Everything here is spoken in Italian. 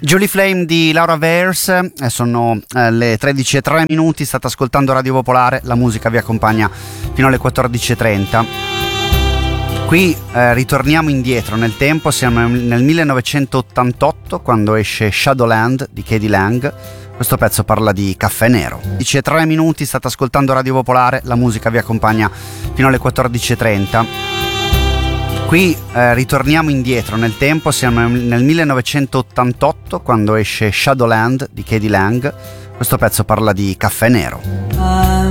Jolly Flame di Laura Vers, sono le 13:03, state ascoltando Radio Popolare, la musica vi accompagna fino alle 14:30. Qui ritorniamo indietro nel tempo, siamo nel 1988 quando esce Shadowland di K.D. Lang. Questo pezzo parla di caffè nero. 13:03, state ascoltando Radio Popolare, la musica vi accompagna fino alle 14:30. Qui ritorniamo indietro nel tempo, siamo nel 1988 quando esce Shadowland di K.D. Lang. Questo pezzo parla di caffè nero.